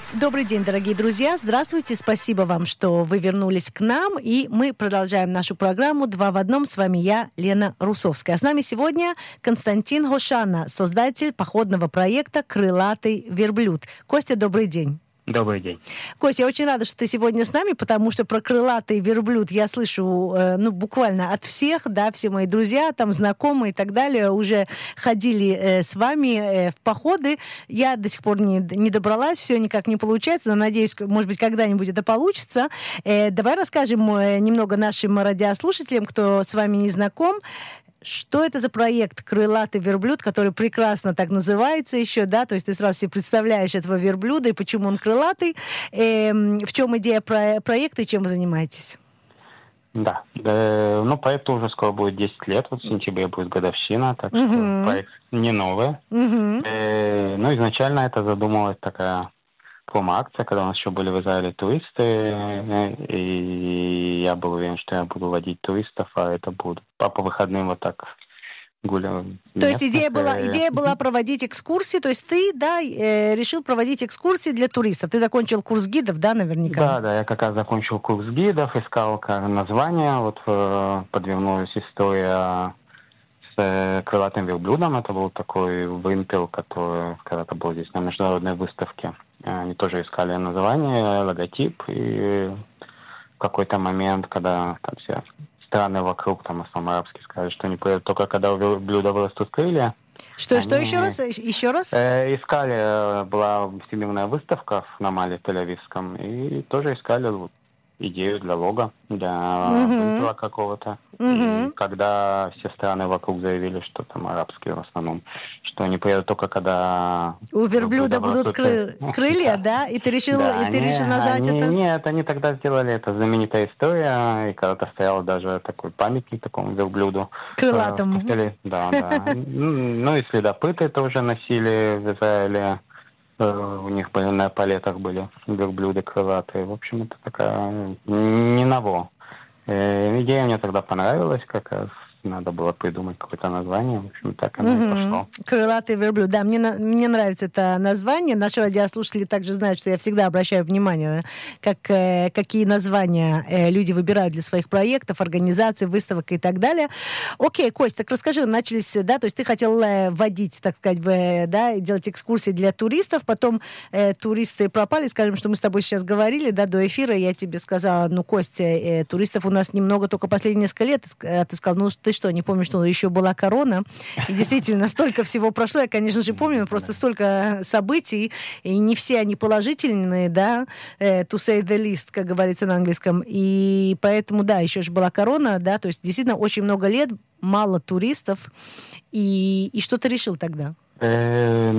Добрый день, дорогие друзья. Здравствуйте. Спасибо вам, что вы вернулись к нам. И мы продолжаем нашу программу «Два в одном». С вами я, Лена Русовская. А с нами сегодня Константин Гошана, создатель походного проекта «Крылатый верблюд». Костя, добрый день. Добрый день. Костя, я очень рада, что ты сегодня с нами, потому что про крылатый верблюд я слышу, буквально от всех, да, все мои друзья, там, знакомые и так далее уже ходили с вами в походы. Я до сих пор не добралась, все никак не получается, но надеюсь, может быть, когда-нибудь это получится. Давай расскажем немного нашим радиослушателям, кто с вами не знаком, что это за проект «Крылатый верблюд», который прекрасно так называется еще, да, то есть ты сразу себе представляешь этого верблюда и почему он крылатый. В чем идея проекта и чем вы занимаетесь? Да, проекту уже скоро будет 10 лет, вот в сентябре будет годовщина, так что проект не новый. Изначально это задумалась такая промо-акция, когда у нас еще были в Израиле туристы, и я был уверен, что я буду водить туристов, а это будут по выходным вот так гуляем. То есть идея была проводить экскурсии, то есть ты, да, решил проводить экскурсии для туристов. Ты закончил курс гидов, да, наверняка? Да, я как раз закончил курс гидов, искал название, вот подвернулась история с крылатым верблюдом. Это был такой вымпел, который когда-то был здесь на международной выставке. Они тоже искали название, логотип, и в какой-то момент, когда там все страны вокруг, там, в основном арабские, сказали, что они поедут только когда у верблюда вырастут крылья. Что еще раз? Еще раз? Искали, была всемирная выставка на Мале Тель-Авивском, и тоже искали идею для лого, для вымпела какого-то. И когда все страны вокруг заявили, что там арабские в основном, что они поедут только когда у верблюда будут крылья, да? И ты решил назвать это? Нет, они тогда сделали, это знаменитая история, и когда-то стоял даже такой памятник такому верблюду. Крылатому. Да. И следопыты тоже носили в Израиле. У них на палетах были верблюды крылатые. В общем, это такая не ново. Идея мне тогда понравилась, как раз надо было придумать какое-то название. В общем, так оно и пошло. Крылатый верблюд. Да, мне нравится это название. Наши радиослушатели также знают, что я всегда обращаю внимание, какие названия люди выбирают для своих проектов, организаций, выставок и так далее. Окей, Кость, так расскажи, начались, да, то есть ты хотел водить, так сказать, да, делать экскурсии для туристов, потом туристы пропали, скажем, что мы с тобой сейчас говорили, да, до эфира, я тебе сказала, Кость, туристов у нас немного только последние несколько лет, а ты сказал, ты что, не помнишь, что еще была корона? И действительно, столько всего прошло. Я, конечно же, помню, но просто столько событий, и не все они положительные, да, to say the least, как говорится на английском. И поэтому, да, еще же была корона, да, то есть действительно очень много лет, мало туристов. И что ты решил тогда?